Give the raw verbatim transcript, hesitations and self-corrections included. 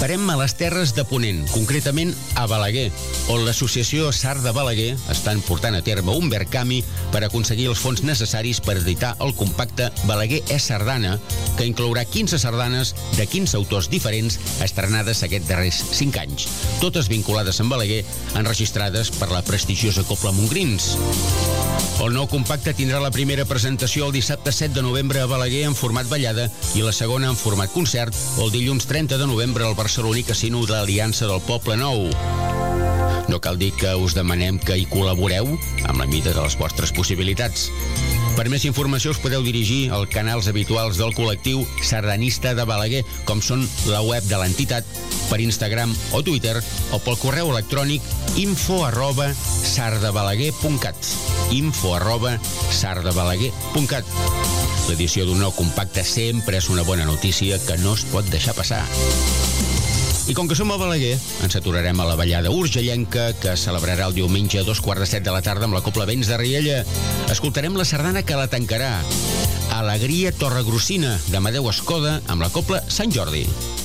Farem a les Terres de Ponent, concretament a Balaguer, on l'associació Sard de Balaguer estan portant a terme un verkami per aconseguir els fons necessaris per editar el compacte Balaguer és Sardana, que inclourà quinze sardanes de quinze autors diferents estrenades aquests darrers cinc anys, totes vinculades amb Balaguer, enregistrades per la prestigiosa Cobla Montgrins. El nou compacte tindrà la primera presentació el dissabte set de novembre a Balaguer en format ballada i la segona en format concert el dilluns trenta de novembre al Barceloní Casino de l'Aliança del Poble Nou. No cal dir que us demanem que hi col·laboreu amb la mida de les vostres possibilitats. Per més informació us podeu dirigir als canals habituals del col·lectiu sardanista de Balaguer, com són la web de l'entitat, per Instagram o Twitter, o pel correu electrònic info arroba sardabalaguer punt cat. info arroba sardabalaguer punt cat. L'edició d'un nou compacte sempre és una bona notícia que no es pot deixar passar. I com que som a Balaguer, ens aturarem a la ballada urgellenca que celebrarà el diumenge a dos quarts de set de la tarda amb la Cobla Vents de Riella. Escoltarem la sardana que la tancarà, Alegria Torregrossina, d'Amadeu Escoda, amb la Cobla Sant Jordi.